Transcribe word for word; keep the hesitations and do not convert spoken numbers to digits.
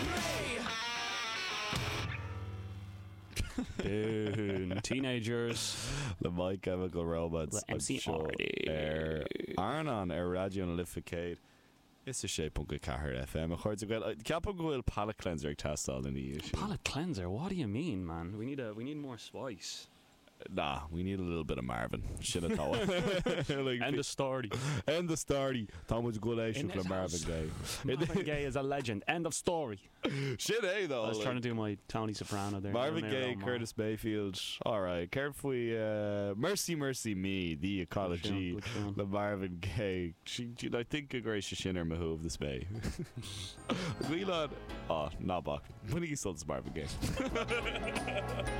Dún teenagers le My Chemical Romance M C R D ar Arnon ar radio na Lificade is a sé punca cahar F M a chuir go ceappa gohfuil palate cleanser ag testáil in the palate cleanser. What do you mean, man? We need a we need more spice. Nah, we need a little bit of Marvin. Sinna tá. Like, End of story. End of story. Tá much good éisiú le Marvin Gaye. Marvin Gaye is a legend. End of story. Shit, eh, though. I was like, trying to do my Tony Soprano there. Marvin Gaye, Curtis Mayfield. All right. Carefully, uh, Mercy, Mercy Me, the ecology. The Marvin Gaye. She, she, I think a great shinner mahove this bay. We lad. Oh, not back. When he sold Marvin Gaye.